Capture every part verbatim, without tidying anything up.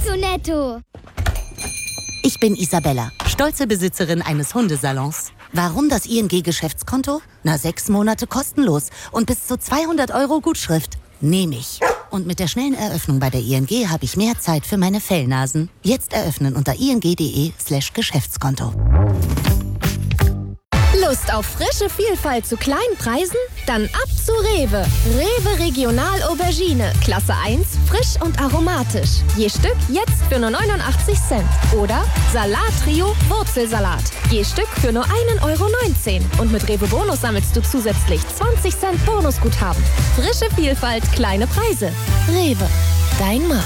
zu netto. Ich bin Isabella, stolze Besitzerin eines Hundesalons. Warum das I N G-Geschäftskonto? Na, sechs Monate kostenlos und bis zu zweihundert Euro Gutschrift. Nehme ich. Und mit der schnellen Eröffnung bei der I N G habe ich mehr Zeit für meine Fellnasen. Jetzt eröffnen unter ing.de slash Geschäftskonto. Lust auf frische Vielfalt zu kleinen Preisen? Dann ab zu Rewe. Rewe Regional Aubergine. Klasse eins, frisch und aromatisch. Je Stück jetzt für nur neunundachtzig Cent. Oder Salat Trio Wurzelsalat. Je Stück für nur ein Euro neunzehn. Und mit Rewe Bonus sammelst du zusätzlich zwanzig Cent Bonusguthaben. Frische Vielfalt, kleine Preise. Rewe, dein Markt.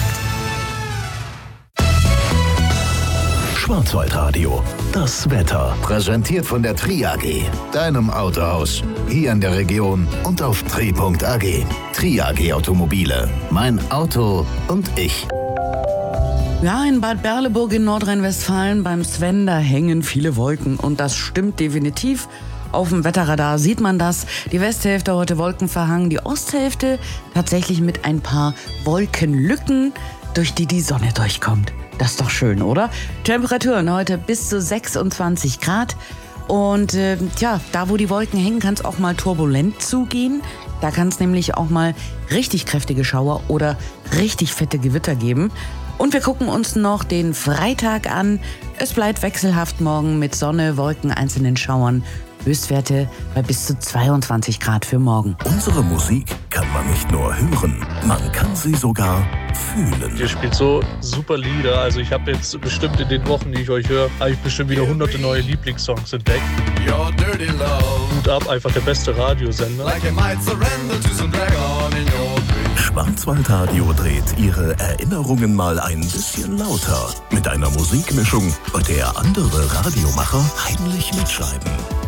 Schwarzwaldradio, das Wetter. Präsentiert von der Tri A G, deinem Autohaus. Hier in der Region und auf tri punkt a g. Tri A G Automobile. Mein Auto und ich. Ja, in Bad Berleburg in Nordrhein-Westfalen beim Sven, da hängen viele Wolken. Und das stimmt definitiv. Auf dem Wetterradar sieht man das. Die Westhälfte heute wolkenverhangen, die Osthälfte tatsächlich mit ein paar Wolkenlücken, durch die die Sonne durchkommt. Das ist doch schön, oder? Temperaturen heute bis zu sechsundzwanzig Grad. Und äh, tja, da wo die Wolken hängen, kann es auch mal turbulent zugehen. Da kann es nämlich auch mal richtig kräftige Schauer oder richtig fette Gewitter geben. Und wir gucken uns noch den Freitag an. Es bleibt wechselhaft morgen mit Sonne, Wolken, einzelnen Schauern. Höchstwerte bei bis zu zweiundzwanzig Grad für morgen. Unsere Musik kann man nicht nur hören, man kann sie sogar fühlen. Ihr spielt so super Lieder. Also ich habe jetzt bestimmt in den Wochen, die ich euch höre, habe ich bestimmt wieder hunderte neue Lieblingssongs entdeckt. Your dirty love. Hut ab, einfach der beste Radiosender. Like Schwarzwaldradio dreht ihre Erinnerungen mal ein bisschen lauter. Mit einer Musikmischung, bei der andere Radiomacher heimlich mitschreiben.